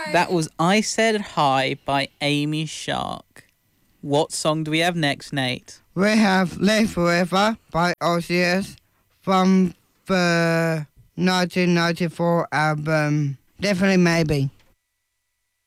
That was I Said Hi by Amy Shark. What song do we have next, Nate? We have Live Forever by Ozzy from the 1994 album Definitely Maybe.